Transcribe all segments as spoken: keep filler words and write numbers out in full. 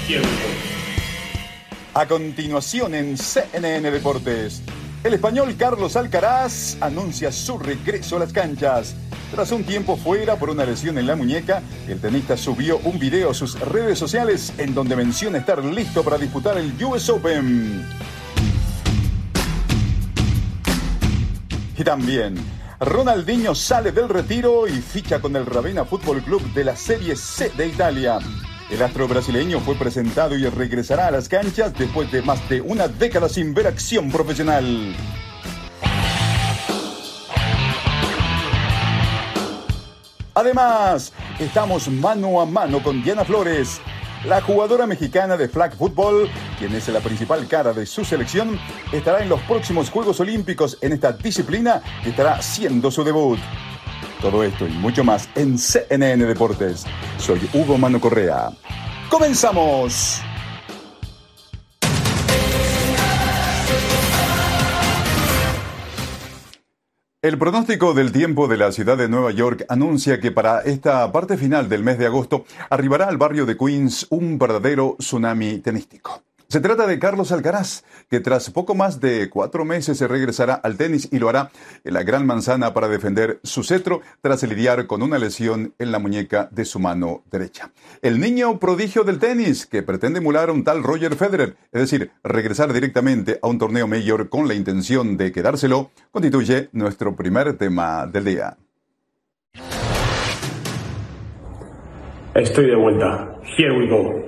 Here we go. A continuación en C N N Deportes, el español Carlos Alcaraz anuncia su regreso a las canchas. Tras un tiempo fuera por una lesión en la muñeca, el tenista subió un video a sus redes sociales en donde menciona estar listo para disputar el U S Open. Y también, Ronaldinho sale del retiro y ficha con el Ravenna Fútbol Club de la Serie C de Italia. El astro brasileño fue presentado y regresará a las canchas después de más de una década sin ver acción profesional. Además, estamos mano a mano con Diana Flores, la jugadora mexicana de flag football, quien es la principal cara de su selección, estará en los próximos Juegos Olímpicos en esta disciplina que estará haciendo su debut. Todo esto y mucho más en C N N Deportes. Soy Hugo Mano Correa. ¡Comenzamos! El pronóstico del tiempo de la ciudad de Nueva York anuncia que para esta parte final del mes de agosto arribará al barrio de Queens un verdadero tsunami tenístico. Se trata de Carlos Alcaraz, que tras poco más de cuatro meses se regresará al tenis y lo hará en la Gran Manzana para defender su cetro tras lidiar con una lesión en la muñeca de su mano derecha. El niño prodigio del tenis, que pretende emular a un tal Roger Federer, es decir, regresar directamente a un torneo mayor con la intención de quedárselo, constituye nuestro primer tema del día. Estoy de vuelta. Here we go.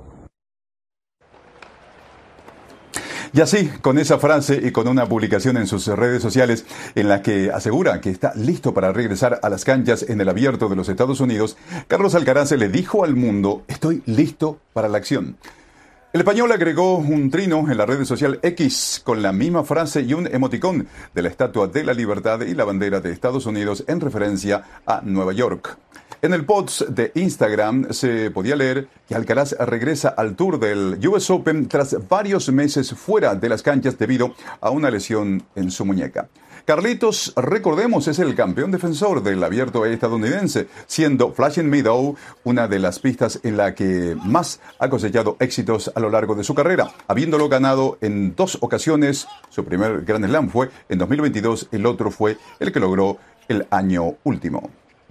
Y así, con esa frase y con una publicación en sus redes sociales en la que asegura que está listo para regresar a las canchas en el Abierto de los Estados Unidos, Carlos Alcaraz le dijo al mundo: estoy listo para la acción. El español agregó un trino en la red social X con la misma frase y un emoticón de la Estatua de la Libertad y la bandera de Estados Unidos en referencia a Nueva York. En el post de Instagram se podía leer que Alcaraz regresa al tour del U S Open tras varios meses fuera de las canchas debido a una lesión en su muñeca. Carlitos, recordemos, es el campeón defensor del Abierto estadounidense, siendo Flushing Meadows una de las pistas en la que más ha cosechado éxitos a lo largo de su carrera, habiéndolo ganado en dos ocasiones. Su primer Grand Slam fue en dos mil veintidós, el otro fue el que logró el año último.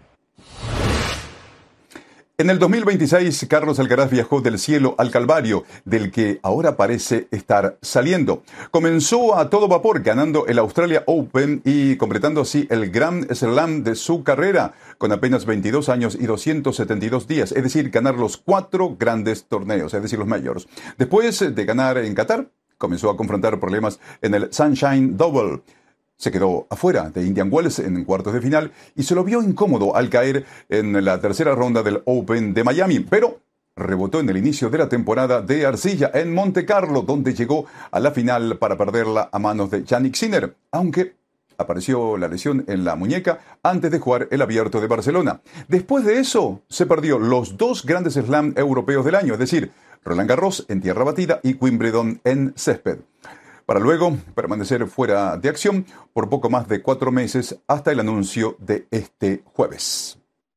En el dos mil veintiséis, Carlos Alcaraz viajó del cielo al calvario, del que ahora parece estar saliendo. Comenzó a todo vapor ganando el Australia Open y completando así el Grand Slam de su carrera, con apenas veintidós años y doscientos setenta y dos días, es decir, ganar los cuatro grandes torneos, es decir, los majors. Después de ganar en Qatar, comenzó a confrontar problemas en el Sunshine Double. Se quedó afuera de Indian Wells en cuartos de final y se lo vio incómodo al caer en la tercera ronda del Open de Miami, pero rebotó en el inicio de la temporada de arcilla en Monte Carlo, donde llegó a la final para perderla a manos de Jannik Sinner, aunque apareció la lesión en la muñeca antes de jugar el Abierto de Barcelona. Después de eso, se perdió los dos grandes slam europeos del año, es decir, Roland Garros en tierra batida y Wimbledon en césped, para luego permanecer fuera de acción por poco más de cuatro meses hasta el anuncio de este jueves.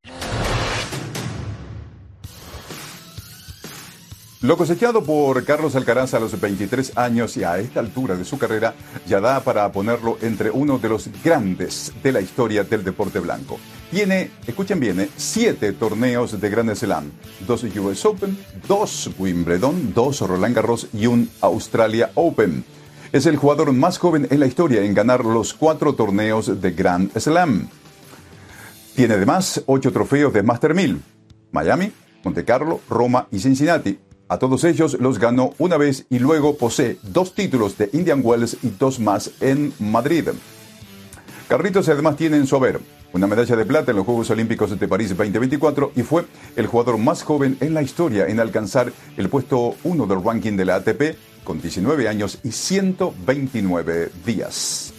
Lo cosechado por Carlos Alcaraz a los veintitrés años y a esta altura de su carrera ya da para ponerlo entre uno de los grandes de la historia del deporte blanco. Tiene, escuchen bien, eh, siete torneos de Grand Slam, dos U S Open, dos Wimbledon, dos Roland Garros y un Australia Open. Es el jugador más joven en la historia en ganar los cuatro torneos de Grand Slam. Tiene además ocho trofeos de Master mil, Miami, Monte Carlo, Roma y Cincinnati. A todos ellos los ganó una vez y luego posee dos títulos de Indian Wells y dos más en Madrid. Carlitos además tiene en su haber una medalla de plata en los Juegos Olímpicos de París veinte veinticuatro y fue el jugador más joven en la historia en alcanzar el puesto uno del ranking de la A T P con diecinueve años y ciento veintinueve días.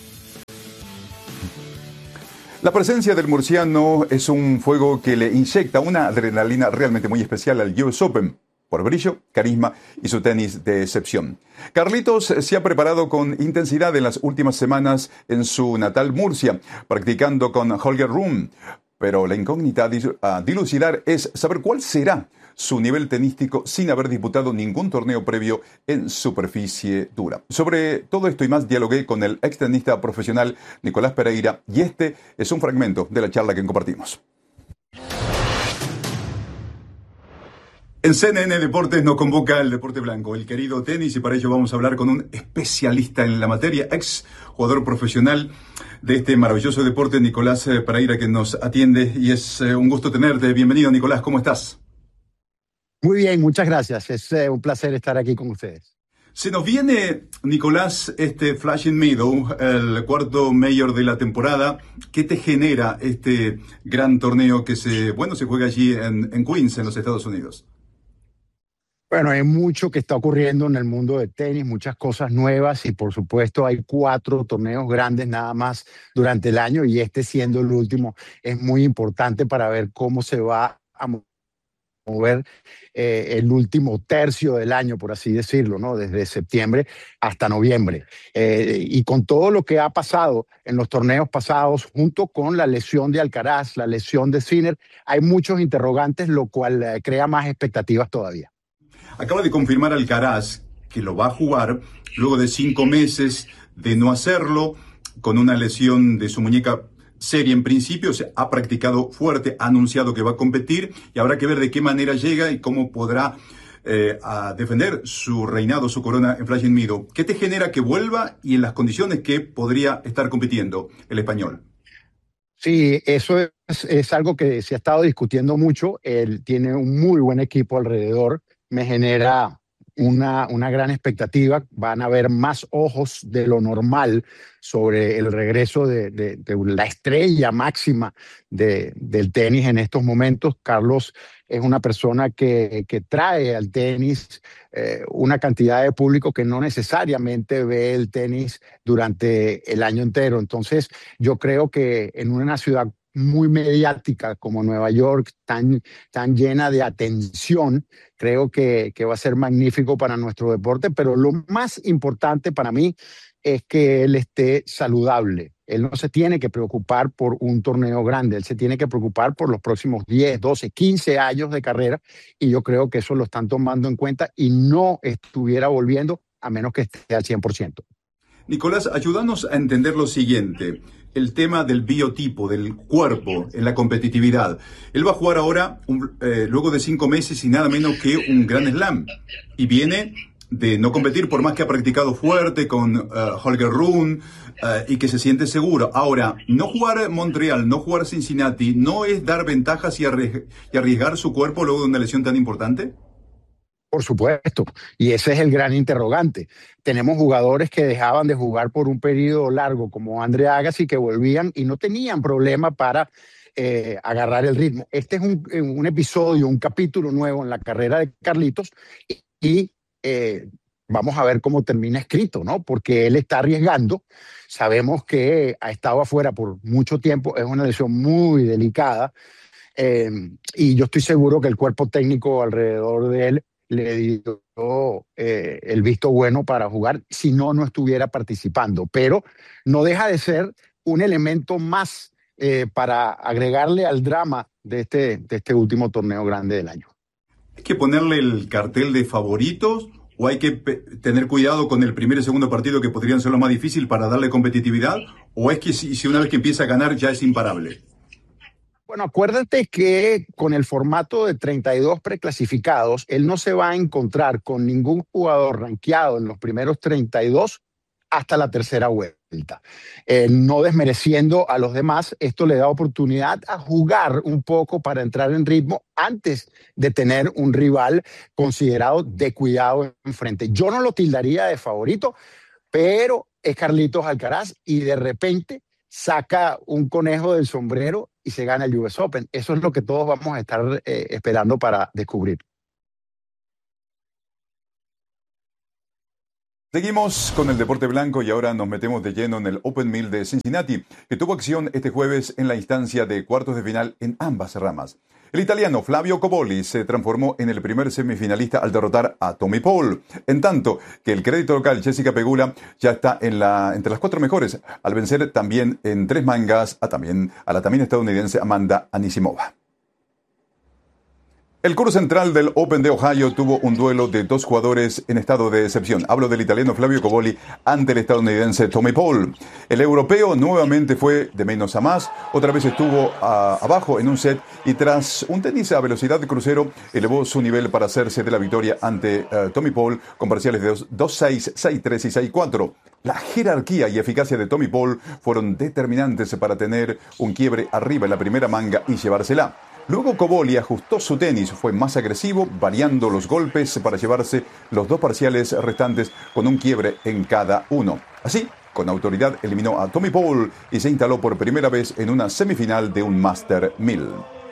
La presencia del murciano es un fuego que le inyecta una adrenalina realmente muy especial al U S Open, por brillo, carisma y su tenis de excepción. Carlitos se ha preparado con intensidad en las últimas semanas en su natal Murcia, practicando con Holger Rune, pero la incógnita a dilucidar es saber cuál será su nivel tenístico sin haber disputado ningún torneo previo en superficie dura. Sobre todo esto y más dialogué con el ex tenista profesional Nicolás Pereira y este es un fragmento de la charla que compartimos. En C N N Deportes nos convoca el deporte blanco, el querido tenis, y para ello vamos a hablar con un especialista en la materia, ex jugador profesional de este maravilloso deporte, Nicolás Pereira, que nos atiende, y es un gusto tenerte. Bienvenido, Nicolás, ¿cómo estás? Muy bien, muchas gracias. Es eh, un placer estar aquí con ustedes. Se nos viene, Nicolás, este Flushing Meadows, el cuarto mayor de la temporada. ¿Qué te genera este gran torneo que se, bueno, se juega allí en, en Queens, en los Estados Unidos? Bueno, hay mucho que está ocurriendo en el mundo del tenis, muchas cosas nuevas y por supuesto hay cuatro torneos grandes nada más durante el año y este siendo el último es muy importante para ver cómo se va a mover eh, el último tercio del año, por así decirlo, ¿no? Desde septiembre hasta noviembre. Eh, y con todo lo que ha pasado en los torneos pasados, junto con la lesión de Alcaraz, la lesión de Sinner, hay muchos interrogantes, lo cual eh, crea más expectativas todavía. Acaba de confirmar Alcaraz que lo va a jugar luego de cinco meses de no hacerlo, con una lesión de su muñeca seria en principio. Se ha practicado fuerte, ha anunciado que va a competir y habrá que ver de qué manera llega y cómo podrá eh, a defender su reinado, su corona en Flushing Meadows. ¿Qué te genera que vuelva y en las condiciones que podría estar compitiendo el español? Sí, eso es, es algo que se ha estado discutiendo mucho. Él tiene un muy buen equipo alrededor. Me genera una, una gran expectativa. Van a haber más ojos de lo normal sobre el regreso de, de, de la estrella máxima de, del tenis en estos momentos. Carlos es una persona que, que trae al tenis eh, una cantidad de público que no necesariamente ve el tenis durante el año entero. Entonces, yo creo que en una ciudad muy mediática como Nueva York, tan, tan llena de atención, creo que, que va a ser magnífico para nuestro deporte, pero lo más importante para mí es que él esté saludable. Él no se tiene que preocupar por un torneo grande, él se tiene que preocupar por los próximos diez, doce, quince años de carrera y yo creo que eso lo están tomando en cuenta y no estuviera volviendo a menos que esté al cien por ciento. Nicolás, ayúdanos a entender lo siguiente, el tema del biotipo, del cuerpo en la competitividad. Él va a jugar ahora, un, eh, luego de cinco meses y nada menos que un Grand Slam. Y viene de no competir por más que ha practicado fuerte con uh, Holger Rune uh, y que se siente seguro. Ahora, no jugar Montreal, no jugar Cincinnati, ¿no es dar ventajas y, arri- y arriesgar su cuerpo luego de una lesión tan importante? Por supuesto, y ese es el gran interrogante. Tenemos jugadores que dejaban de jugar por un periodo largo, como Andre Agassi, que volvían y no tenían problema para eh, agarrar el ritmo. Este es un, un episodio, un capítulo nuevo en la carrera de Carlitos y, y eh, vamos a ver cómo termina escrito, ¿no? Porque él está arriesgando. Sabemos que ha estado afuera por mucho tiempo, es una lesión muy delicada eh, y yo estoy seguro que el cuerpo técnico alrededor de él le dio eh, el visto bueno para jugar, si no, no estuviera participando. Pero no deja de ser un elemento más eh, para agregarle al drama de este, de este último torneo grande del año. ¿Hay que ponerle el cartel de favoritos o hay que tener cuidado con el primer y segundo partido que podrían ser lo más difícil para darle competitividad? ¿O es que si, si una vez que empieza a ganar ya es imparable? Bueno, acuérdate que con el formato de treinta y dos preclasificados, él no se va a encontrar con ningún jugador rankeado en los primeros treinta y dos hasta la tercera vuelta. Eh, no desmereciendo a los demás, esto le da oportunidad a jugar un poco para entrar en ritmo antes de tener un rival considerado de cuidado enfrente. Yo no lo tildaría de favorito, pero es Carlitos Alcaraz y de repente saca un conejo del sombrero y se gana el U S Open. Eso es lo que todos vamos a estar eh, esperando para descubrir. Seguimos con el deporte blanco y ahora nos metemos de lleno en el Open Mill de Cincinnati, que tuvo acción este jueves en la instancia de cuartos de final en ambas ramas. El italiano Flavio Cobolli se transformó en el primer semifinalista al derrotar a Tommy Paul, en tanto que el crédito local Jessica Pegula ya está en la, entre las cuatro mejores, al vencer también en tres mangas a, también, a la también estadounidense Amanda Anisimova. El curso central del Open de Ohio tuvo un duelo de dos jugadores en estado de excepción. Hablo del italiano Flavio Cobolli ante el estadounidense Tommy Paul. El europeo nuevamente fue de menos a más, otra vez estuvo a, abajo en un set y tras un tenis a velocidad de crucero elevó su nivel para hacerse de la victoria ante uh, Tommy Paul con parciales de dos seis, seis tres y seis cuatro. La jerarquía y eficacia de Tommy Paul fueron determinantes para tener un quiebre arriba en la primera manga y llevársela. Luego Cobolli ajustó su tenis, fue más agresivo, variando los golpes para llevarse los dos parciales restantes con un quiebre en cada uno. Así, con autoridad eliminó a Tommy Paul y se instaló por primera vez en una semifinal de un Master mil.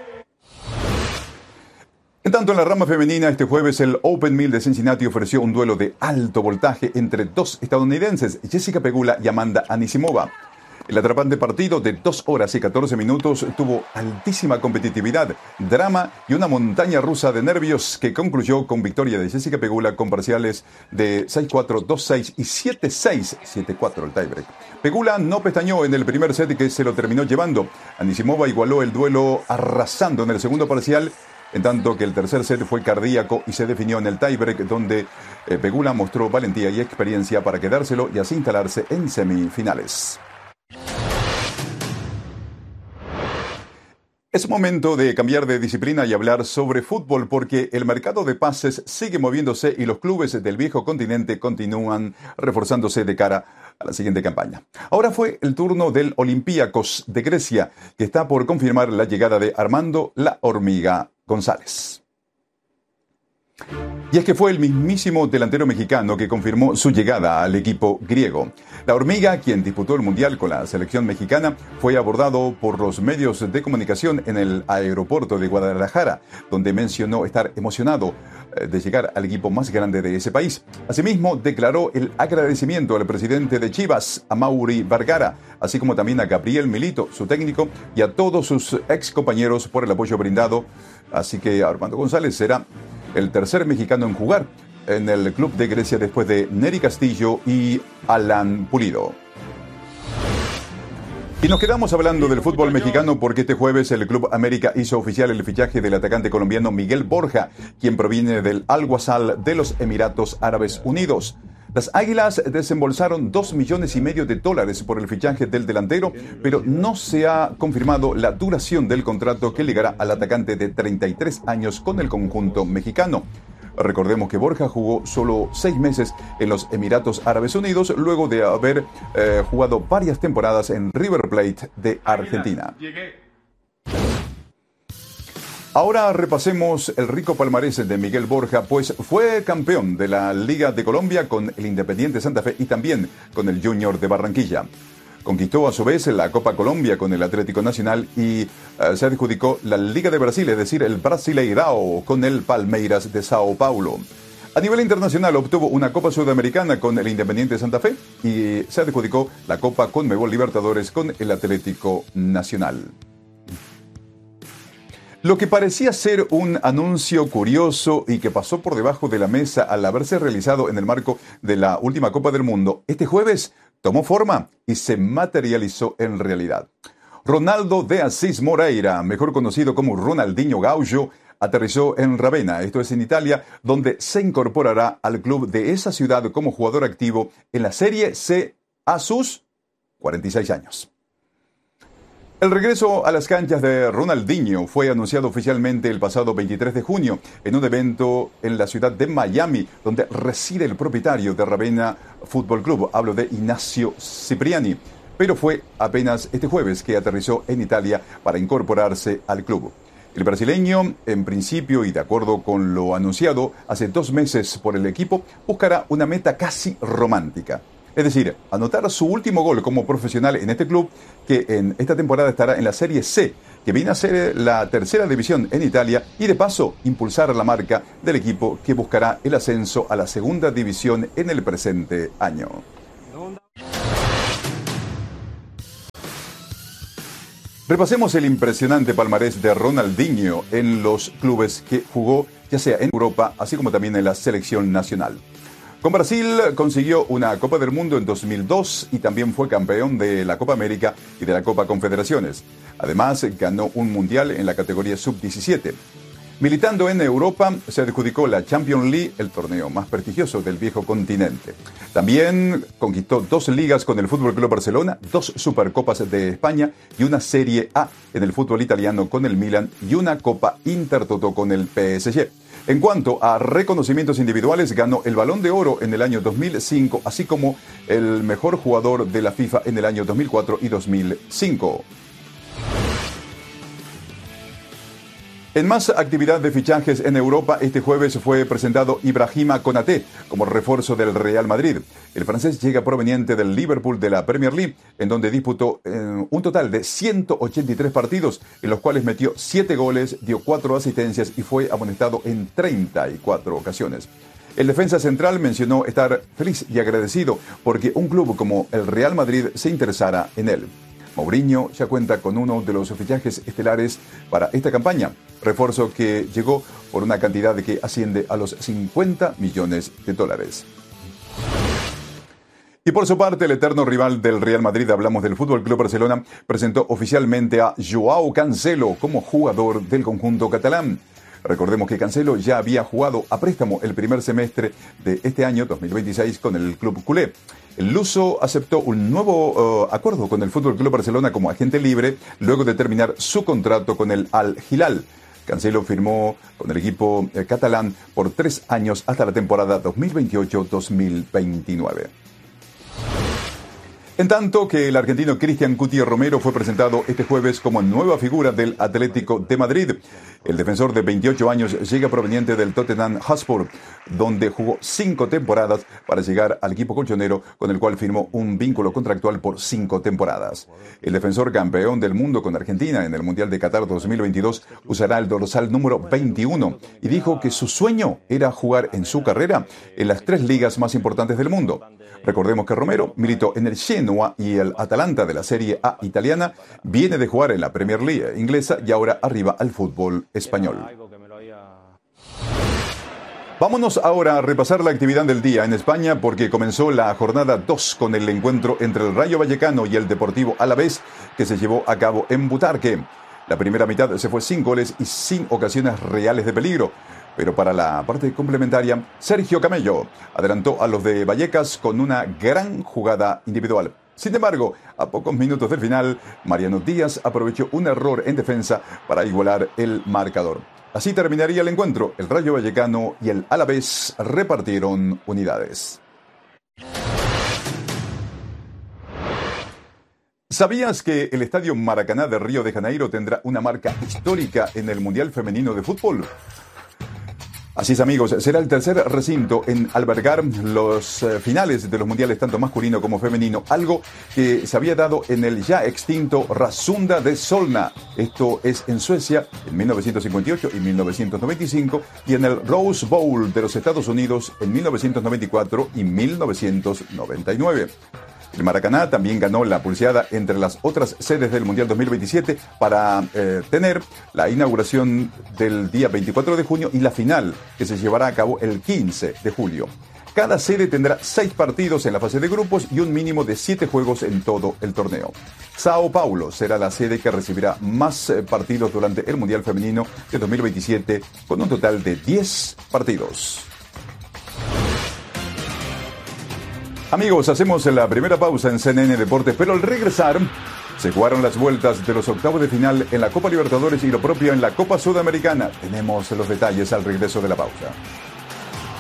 En tanto, en la rama femenina, este jueves el Open mil de Cincinnati ofreció un duelo de alto voltaje entre dos estadounidenses, Jessica Pegula y Amanda Anisimova. El atrapante partido de dos horas y catorce minutos tuvo altísima competitividad, drama y una montaña rusa de nervios que concluyó con victoria de Jessica Pegula con parciales de seis cuatro, dos seis y siete seis, siete cuatro el tiebreak. Pegula no pestañó en el primer set que se lo terminó llevando. Anisimova igualó el duelo arrasando en el segundo parcial, en tanto que el tercer set fue cardíaco y se definió en el tiebreak donde eh, Pegula mostró valentía y experiencia para quedárselo y así instalarse en semifinales. Es momento de cambiar de disciplina y hablar sobre fútbol porque el mercado de pases sigue moviéndose y los clubes del viejo continente continúan reforzándose de cara a la siguiente campaña. Ahora fue el turno del Olympiacos de Grecia, que está por confirmar la llegada de Armando "La Hormiga" González. Y es que fue el mismísimo delantero mexicano que confirmó su llegada al equipo griego. La Hormiga, quien disputó el Mundial con la selección mexicana, fue abordado por los medios de comunicación en el aeropuerto de Guadalajara, donde mencionó estar emocionado de llegar al equipo más grande de ese país. Asimismo, declaró el agradecimiento al presidente de Chivas, Amaury Vergara, así como también a Gabriel Milito, su técnico, y a todos sus ex compañeros por el apoyo brindado. Así que Armando González será el tercer mexicano en jugar en el club de Grecia después de Nery Castillo y Alan Pulido. Y nos quedamos hablando del fútbol mexicano porque este jueves el Club América hizo oficial el fichaje del atacante colombiano Miguel Borja, quien proviene del Al-Wasal de los Emiratos Árabes Unidos. Las Águilas desembolsaron dos millones y medio de dólares por el fichaje del delantero, pero no se ha confirmado la duración del contrato que ligará al atacante de treinta y tres años con el conjunto mexicano. Recordemos que Borja jugó solo seis meses en los Emiratos Árabes Unidos, luego de haber eh, jugado varias temporadas en River Plate de Argentina. Ahora repasemos el rico palmarés de Miguel Borja, pues fue campeón de la Liga de Colombia con el Independiente Santa Fe y también con el Junior de Barranquilla. Conquistó a su vez la Copa Colombia con el Atlético Nacional y uh, se adjudicó la Liga de Brasil, es decir, el Brasileirao con el Palmeiras de Sao Paulo. A nivel internacional obtuvo una Copa Sudamericana con el Independiente Santa Fe y se adjudicó la Copa Conmebol Libertadores con el Atlético Nacional. Lo que parecía ser un anuncio curioso y que pasó por debajo de la mesa al haberse realizado en el marco de la última Copa del Mundo, este jueves tomó forma y se materializó en realidad. Ronaldo de Assis Moreira, mejor conocido como Ronaldinho Gaúcho, aterrizó en Ravenna, esto es en Italia, donde se incorporará al club de esa ciudad como jugador activo en la Serie C a sus cuarenta y seis años. El regreso a las canchas de Ronaldinho fue anunciado oficialmente el pasado veintitrés de junio en un evento en la ciudad de Miami, donde reside el propietario de Ravenna Fútbol Club. Hablo de Ignacio Cipriani, pero fue apenas este jueves que aterrizó en Italia para incorporarse al club. El brasileño, en principio y de acuerdo con lo anunciado hace dos meses por el equipo, buscará una meta casi romántica. Es decir, anotar su último gol como profesional en este club, que en esta temporada estará en la Serie C, que viene a ser la tercera división en Italia, y de paso impulsar la marca del equipo que buscará el ascenso a la segunda división en el presente año. Repasemos el impresionante palmarés de Ronaldinho en los clubes que jugó, ya sea en Europa, así como también en la selección nacional. Con Brasil consiguió una Copa del Mundo en dos mil dos y también fue campeón de la Copa América y de la Copa Confederaciones. Además, ganó un mundial en la categoría sub diecisiete. Militando en Europa, se adjudicó la Champions League, el torneo más prestigioso del viejo continente. También conquistó dos ligas con el Fútbol Club Barcelona, dos Supercopas de España y una Serie A en el fútbol italiano con el Milan y una Copa Intertoto con el P S G. En cuanto a reconocimientos individuales, ganó el Balón de Oro en el año dos mil cinco, así como el mejor jugador de la FIFA en el año dos mil cuatro y dos mil cinco. En más actividad de fichajes en Europa, este jueves fue presentado Ibrahima Konaté como refuerzo del Real Madrid. El francés llega proveniente del Liverpool de la Premier League, en donde disputó eh, un total de ciento ochenta y tres partidos, en los cuales metió siete goles, dio cuatro asistencias y fue amonestado en treinta y cuatro ocasiones. El defensa central mencionó estar feliz y agradecido porque un club como el Real Madrid se interesara en él. Mourinho ya cuenta con uno de los fichajes estelares para esta campaña, refuerzo que llegó por una cantidad que asciende a los cincuenta millones de dólares. Y por su parte, el eterno rival del Real Madrid, hablamos del F C Barcelona, presentó oficialmente a Joao Cancelo como jugador del conjunto catalán. Recordemos que Cancelo ya había jugado a préstamo el primer semestre de este año dos mil veintiséis con el club culé. El luso aceptó un nuevo uh, acuerdo con el F C Barcelona como agente libre luego de terminar su contrato con el Al Hilal. Cancelo firmó con el equipo eh, catalán por tres años hasta la temporada dos mil veintiocho dos mil veintinueve. En tanto que el argentino Cristian Cuti Romero fue presentado este jueves como nueva figura del Atlético de Madrid. El defensor de veintiocho años llega proveniente del Tottenham Hotspur, donde jugó cinco temporadas para llegar al equipo colchonero, con el cual firmó un vínculo contractual por cinco temporadas. El defensor campeón del mundo con Argentina en el Mundial de Qatar dos mil veintidós usará el dorsal número veintiuno y dijo que su sueño era jugar en su carrera en las tres ligas más importantes del mundo. Recordemos que Romero militó en el Genoa y el Atalanta de la Serie A italiana, viene de jugar en la Premier League inglesa y ahora arriba al fútbol español. Vámonos ahora a repasar la actividad del día en España porque comenzó la jornada dos con el encuentro entre el Rayo Vallecano y el Deportivo Alavés que se llevó a cabo en Butarque. La primera mitad se fue sin goles y sin ocasiones reales de peligro. Pero para la parte complementaria, Sergio Camello adelantó a los de Vallecas con una gran jugada individual. Sin embargo, a pocos minutos del final, Mariano Díaz aprovechó un error en defensa para igualar el marcador. Así terminaría el encuentro. El Rayo Vallecano y el Alavés repartieron unidades. ¿Sabías que el Estadio Maracaná de Río de Janeiro tendrá una marca histórica en el Mundial Femenino de Fútbol? Así es, amigos, será el tercer recinto en albergar los eh, finales de los mundiales tanto masculino como femenino, algo que se había dado en el ya extinto Rasunda de Solna. Esto es en Suecia en mil novecientos cincuenta y ocho y mil novecientos noventa y cinco y en el Rose Bowl de los Estados Unidos en mil novecientos noventa y cuatro y mil novecientos noventa y nueve. El Maracaná también ganó la pulseada entre las otras sedes del Mundial dos mil veintisiete para eh, tener la inauguración del día veinticuatro de junio y la final que se llevará a cabo el quince de julio. Cada sede tendrá seis partidos en la fase de grupos y un mínimo de siete juegos en todo el torneo. Sao Paulo será la sede que recibirá más eh, partidos durante el Mundial Femenino de dos mil veintisiete con un total de diez partidos. Amigos, hacemos la primera pausa en C N N Deportes, pero al regresar se jugaron las vueltas de los octavos de final en la Copa Libertadores y lo propio en la Copa Sudamericana. Tenemos los detalles al regreso de la pausa.